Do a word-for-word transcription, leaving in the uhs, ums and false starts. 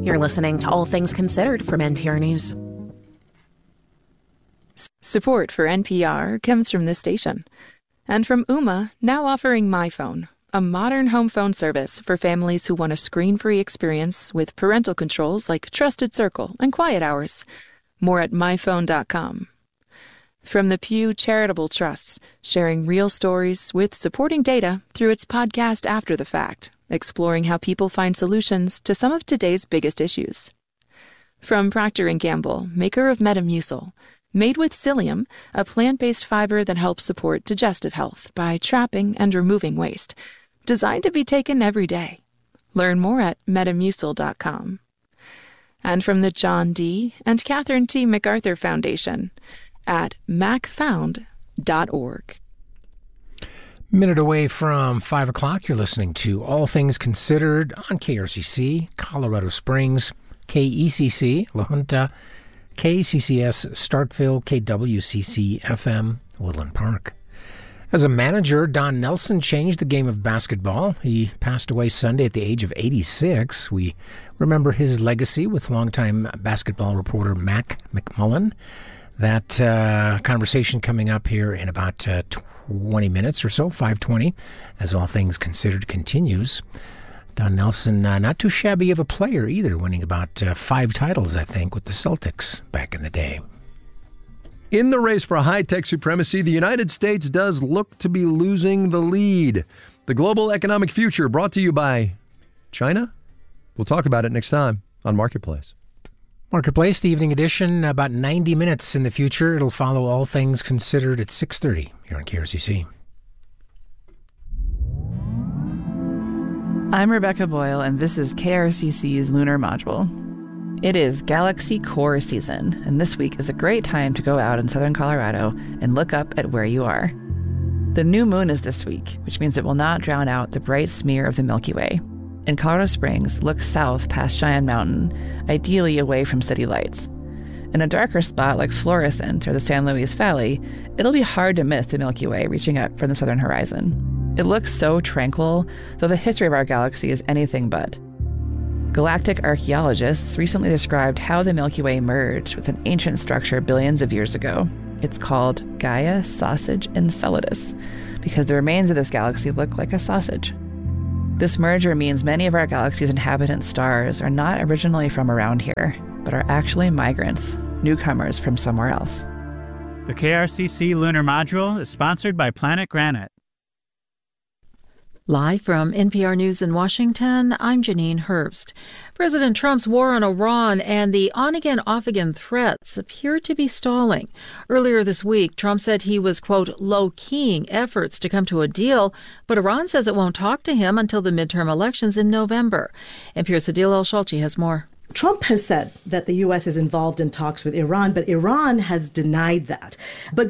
You're listening to All Things Considered from N P R News. Support for N P R comes from this station. And from Ooma, now offering MyPhone, a modern home phone service for families who want a screen-free experience with parental controls like Trusted Circle and Quiet Hours. More at my phone dot com. From the Pew Charitable Trusts, sharing real stories with supporting data through its podcast After the Fact, exploring how people find solutions to some of today's biggest issues. From Procter and Gamble, maker of Metamucil, made with psyllium, a plant-based fiber that helps support digestive health by trapping and removing waste, designed to be taken every day. Learn more at metamucil dot com. And from the John D. and Catherine T. MacArthur Foundation at mac found dot org. Minute away from five o'clock, you're listening to All Things Considered on K R C C, Colorado Springs, K E C C, La Junta, K C C S, Starkville, K W C C F M, Woodland Park. As a manager, Don Nelson changed the game of basketball. He passed away Sunday at the age of eighty-six. We remember his legacy with longtime basketball reporter Mac McMullen. That uh, conversation coming up here in about uh, twenty minutes or so, five twenty, as All Things Considered continues. Don Nelson, uh, not too shabby of a player either, winning about uh, five titles, I think, with the Celtics back in the day. In the race for high-tech supremacy, the United States does look to be losing the lead. The global economic future brought to you by China. We'll talk about it next time on Marketplace. Marketplace, the evening edition, about ninety minutes in the future. It'll follow All Things Considered at six thirty here on K R C C. I'm Rebecca Boyle, and this is K R C C's Lunar Module. It is Galaxy Core season, and this week is a great time to go out in southern Colorado and look up at where you are. The new moon is this week, which means it will not drown out the bright smear of the Milky Way. In Colorado Springs, look south past Cheyenne Mountain, ideally away from city lights. In a darker spot like Florissant or the San Luis Valley, it'll be hard to miss the Milky Way reaching up from the southern horizon. It looks so tranquil, though the history of our galaxy is anything but. Galactic archaeologists recently described how the Milky Way merged with an ancient structure billions of years ago. It's called Gaia Sausage Enceladus, because the remains of this galaxy look like a sausage. This merger means many of our galaxy's inhabitant stars are not originally from around here, but are actually migrants, newcomers from somewhere else. The K R C C Lunar Module is sponsored by Planet Granite. Live from N P R News in Washington, I'm Janine Herbst. President Trump's war on Iran and the on-again, off-again threats appear to be stalling. Earlier this week, Trump said he was, quote, low-keying efforts to come to a deal, but Iran says it won't talk to him until the midterm elections in November. N P R's Adil El-Shalchi has more. Trump has said that the U S is involved in talks with Iran, but Iran has denied that. But